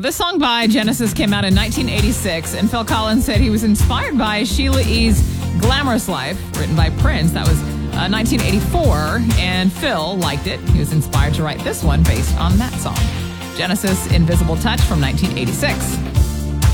this song by Genesis came out in 1986, and Phil Collins said he was inspired by Sheila E.'s Glamorous Life, written by Prince. That was 1984, and Phil liked it. He was inspired to write this one based on that song. Genesis, Invisible Touch from 1986.